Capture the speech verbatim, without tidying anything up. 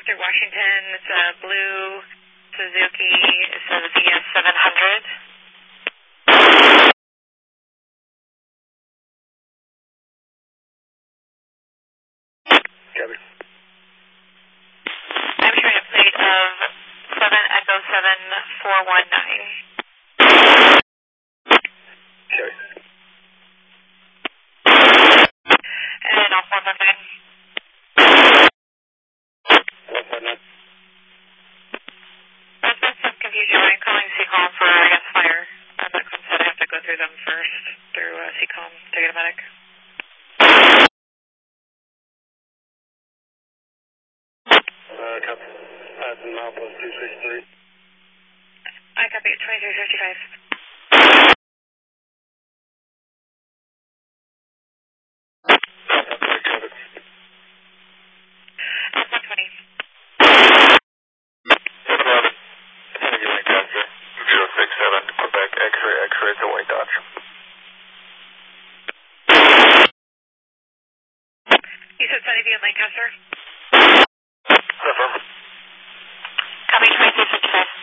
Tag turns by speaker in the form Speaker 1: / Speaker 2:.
Speaker 1: Lancaster, Washington. It's a blue Suzuki. It says V S seven hundred.
Speaker 2: Copy.
Speaker 1: I'm showing a plate of seven Echo seven four one nine.
Speaker 2: Copy.
Speaker 1: And off one one nine.
Speaker 2: one five nine.
Speaker 1: There's been some confusion when I'm calling C COM for, I guess, fire. Uh, but Com said I have to go through them first, through uh, C COM to get a medic.
Speaker 2: Uh, copy. Uh, Milepost two six three.
Speaker 1: I copy at twenty-three fifty-five.
Speaker 2: Copy.
Speaker 1: Uh, one twenty.
Speaker 2: seven eleven. Kennedy Lancaster. zero six seven. Quebec X-ray X-ray to White Dodge.
Speaker 1: You said Sunnyview in Lancaster?
Speaker 2: Affirm.
Speaker 1: Copy twenty-three fifty-five.